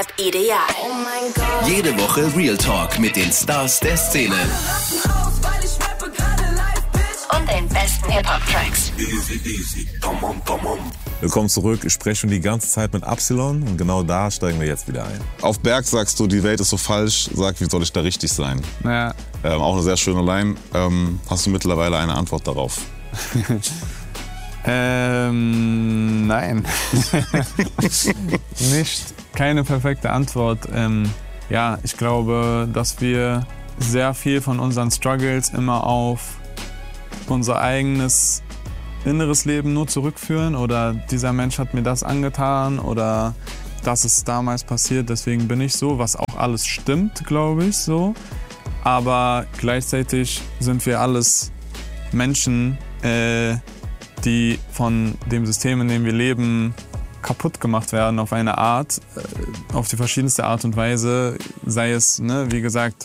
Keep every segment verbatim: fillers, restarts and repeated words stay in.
Ideal. Oh mein Gott. Jede Woche Real Talk mit den Stars der Szene. Und den besten Hip-Hop-Tracks. Willkommen zurück. Ich spreche schon die ganze Zeit mit Absilon und genau da steigen wir jetzt wieder ein. Auf Berg sagst du, die Welt ist so falsch. Sag, wie soll ich da richtig sein? Ja. Ähm, auch eine sehr schöne Line. Ähm, hast du mittlerweile eine Antwort darauf? ähm, nein. Nicht. Keine perfekte Antwort. Ähm, ja, ich glaube, dass wir sehr viel von unseren Struggles immer auf unser eigenes inneres Leben nur zurückführen oder dieser Mensch hat mir das angetan oder das ist damals passiert, deswegen bin ich so, was auch alles stimmt, glaube ich, so. Aber gleichzeitig sind wir alles Menschen, äh, die von dem System, in dem wir leben, kaputt gemacht werden auf eine Art, äh, auf die verschiedenste Art und Weise, sei es, ne, wie gesagt,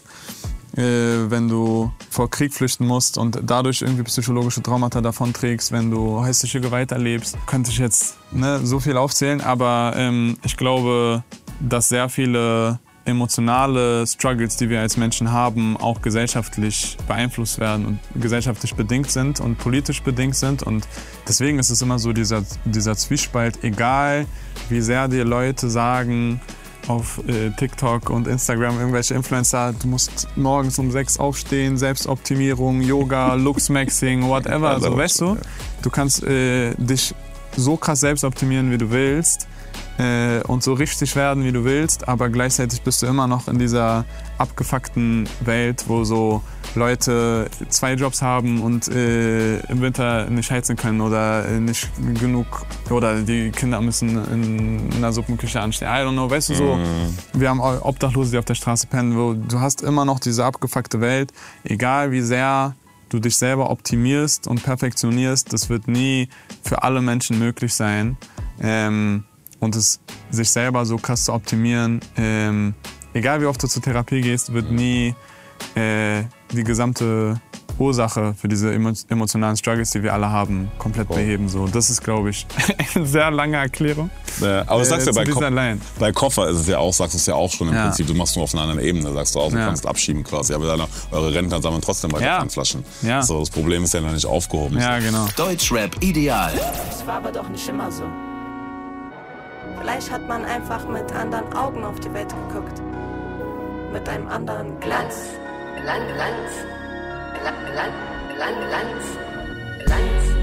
äh, wenn du vor Krieg flüchten musst und dadurch irgendwie psychologische Traumata davonträgst, wenn du häusliche Gewalt erlebst, könnte ich jetzt ne, so viel aufzählen, aber ähm, ich glaube, dass sehr viele emotionale Struggles, die wir als Menschen haben, auch gesellschaftlich beeinflusst werden und gesellschaftlich bedingt sind und politisch bedingt sind. Und deswegen ist es immer so dieser, dieser Zwiespalt, egal wie sehr dir Leute sagen auf äh, TikTok und Instagram, irgendwelche Influencer, du musst morgens um sechs aufstehen, Selbstoptimierung, Yoga, Luxmaxing, whatever, also weißt du, du kannst äh, dich so krass selbst optimieren, wie du willst, Äh, und so richtig werden, wie du willst, aber gleichzeitig bist du immer noch in dieser abgefuckten Welt, wo so Leute zwei Jobs haben und äh, im Winter nicht heizen können oder äh, nicht genug oder die Kinder müssen in, in der Suppenküche anstehen. I don't know, weißt du so, mm. wir haben Obdachlose, die auf der Straße pennen, wo du hast immer noch diese abgefuckte Welt, egal wie sehr du dich selber optimierst und perfektionierst, das wird nie für alle Menschen möglich sein. Ähm, Und es, sich selber so krass zu optimieren, ähm, egal wie oft du zur Therapie gehst, wird nie äh, die gesamte Ursache für diese emo emotionalen Struggles, die wir alle haben, komplett oh. beheben. So, das ist, glaube ich, eine sehr lange Erklärung. Ja, aber das äh, sagst ja bei, Ko Line. bei Koffer ist es ja auch, sagst du es ja auch schon im ja. Prinzip, du machst nur auf einer anderen Ebene, sagst du auch, du ja. kannst abschieben quasi, aber dann, eure Rentner sammeln trotzdem weiter ja. Pfandflaschen. Ja. So, das Problem ist ja noch nicht aufgehoben. Ja, genau. Deutschrap Ideal. Es war aber doch nicht immer so. Vielleicht hat man einfach mit anderen Augen auf die Welt geguckt. Mit einem anderen Glanz. Glanz, Glanz, Glanz, Glanz, Glanz, Glanz.